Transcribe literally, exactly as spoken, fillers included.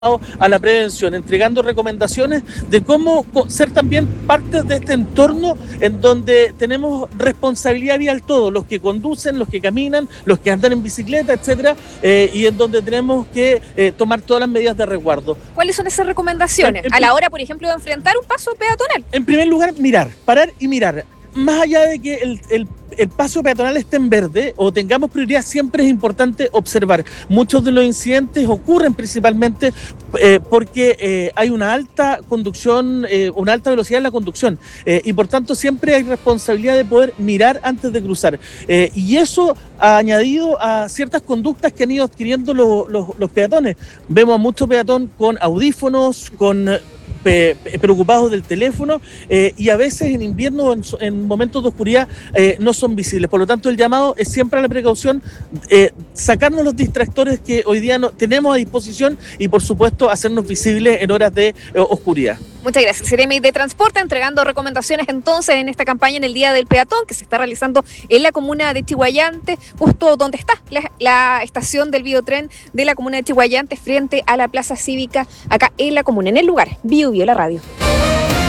a la prevención, entregando recomendaciones de cómo ser también parte de este entorno en donde tenemos responsabilidad vial todos, los que conducen, los que caminan, los que andan en bicicleta, etcétera, eh, y en donde tenemos que eh, tomar todas las medidas de resguardo. ¿Cuáles son esas recomendaciones? En, en, a la hora, por ejemplo, de enfrentar un paso peatonal. En primer lugar, mirar, parar y mirar. Más allá de que el, el, el paso peatonal esté en verde o tengamos prioridad, siempre es importante observar. Muchos de los incidentes ocurren principalmente eh, porque eh, hay una alta conducción, eh, una alta velocidad en la conducción eh, y por tanto siempre hay responsabilidad de poder mirar antes de cruzar. Eh, y eso ha añadido a ciertas conductas que han ido adquiriendo los, los, los peatones. Vemos a muchos peatones con audífonos, con... preocupados del teléfono eh, y a veces en invierno, en, en momentos de oscuridad, eh, no son visibles. Por lo tanto, el llamado es siempre a la precaución, eh, sacarnos los distractores que hoy día no, tenemos a disposición y, por supuesto, hacernos visibles en horas de eh, oscuridad. Muchas gracias. Ceremi de Transporte entregando recomendaciones entonces en esta campaña en el Día del Peatón que se está realizando en la comuna de Chiguayante, justo donde está la, la estación del biotren de la comuna de Chiguayante frente a la Plaza Cívica acá en la comuna, en el lugar Bio Bio la radio.